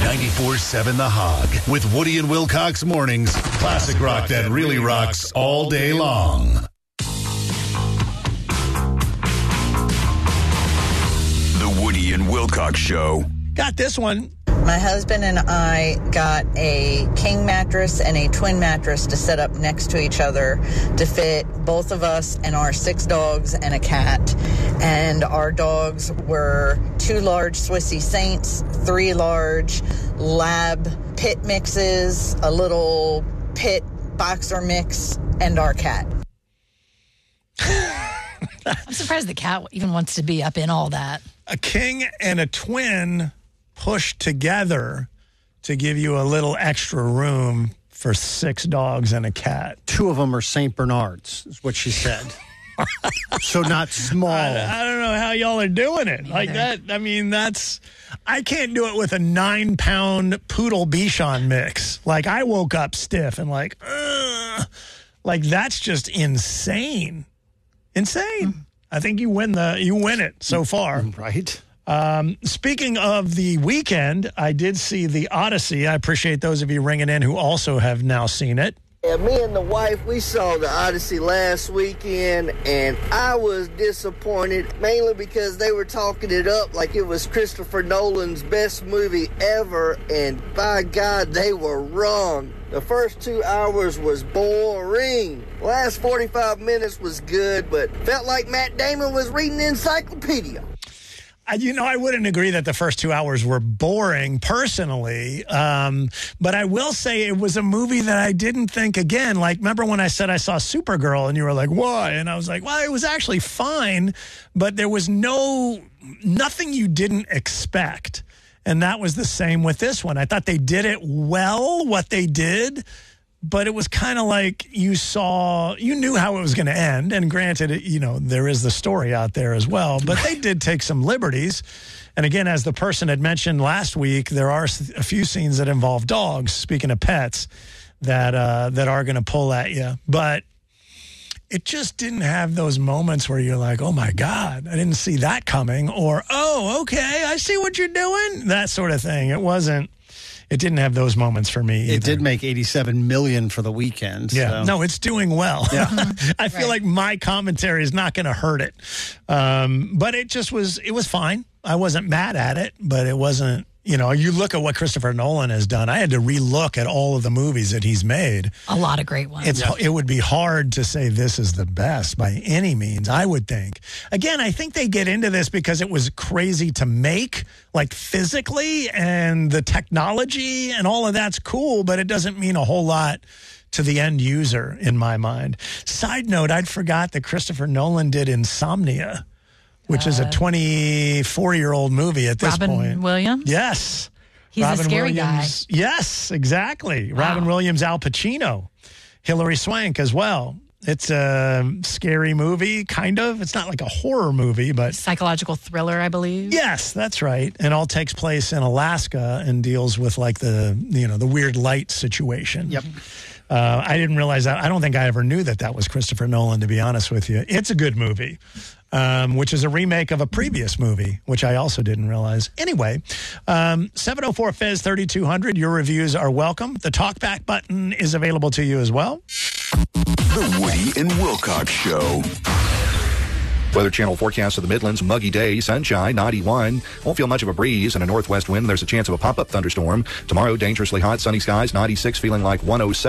94.7 The Hog with Woody and Wilcox mornings. Classic rock that really rocks all day long. The Woody and Wilcox Show. Got this one. My husband and I got a king mattress and a twin mattress to set up next to each other to fit both of us and our 6 dogs and a cat. And our dogs were 2 large Swissy Saints, 3 large lab pit mixes, a little pit boxer mix, and our cat. I'm surprised the cat even wants to be up in all that. A king and a twin pushed together to give you a little extra room for 6 dogs and a cat. 2 of them are St. Bernards, is what she said. So not small. I don't know how y'all are doing it. Like that, I mean, I can't do it with a 9-pound poodle Bichon mix. Like, I woke up stiff and like that's just insane. Insane. I think you win it so far. Right. Speaking of the weekend, I did see The Odyssey. I appreciate those of you ringing in who also have now seen it. Yeah, me and the wife, we saw The Odyssey last weekend, and I was disappointed, mainly because they were talking it up like it was Christopher Nolan's best movie ever, and by God, they were wrong. The first 2 hours was boring. The last 45 minutes was good, but felt like Matt Damon was reading the encyclopedia. I wouldn't agree that the first 2 hours were boring personally, but I will say it was a movie that I didn't think, again, like, remember when I said I saw Supergirl and you were like, why? And I was like, well, it was actually fine, but there was nothing you didn't expect. And that was the same with this one. I thought they did it well, what they did, but it was kind of like you knew how it was going to end. And granted, there is the story out there as well, but they did take some liberties. And again, as the person had mentioned last week, there are a few scenes that involve dogs, speaking of pets, that are going to pull at you. But it just didn't have those moments where you're like, oh my God, I didn't see that coming. Or, oh, okay, I see what you're doing. That sort of thing. It didn't have those moments for me either. It did make $87 million for the weekend. Yeah. So. No, it's doing well. Yeah. I feel like my commentary is not going to hurt it. But it was fine. I wasn't mad at it, but it wasn't, you look at what Christopher Nolan has done. I had to relook at all of the movies that he's made. A lot of great ones. It would be hard to say this is the best by any means, I would think. Again, I think they get into this because it was crazy to make, like physically, and the technology and all of that's cool, but it doesn't mean a whole lot to the end user in my mind. Side note, I'd forgot that Christopher Nolan did Insomnia, which is a 24-year-old movie at this point. Robin Williams? Yes. He's a scary guy. Yes, exactly. Wow. Robin Williams, Al Pacino, Hilary Swank as well. It's a scary movie, kind of. It's not like a horror movie, but... Psychological thriller, I believe. Yes, that's right. It all takes place in Alaska and deals with like the weird light situation. Yep. I didn't realize that. I don't think I ever knew that was Christopher Nolan, to be honest with you. It's a good movie. Which is a remake of a previous movie, which I also didn't realize. Anyway, 704-FEZ-3200, your reviews are welcome. The talkback button is available to you as well. The Woody and Wilcox Show. Weather Channel forecast for the Midlands, muggy day, sunshine, 91. Won't feel much of a breeze and a northwest wind. There's a chance of a pop-up thunderstorm. Tomorrow, dangerously hot, sunny skies, 96, feeling like 107.